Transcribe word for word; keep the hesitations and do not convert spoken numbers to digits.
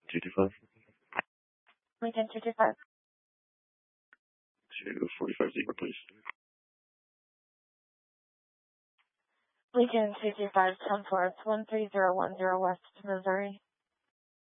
two two five. Lincoln two two five. two forty-five zebra, please. Lincoln two two five, ten four, one three zero one zero West Missouri.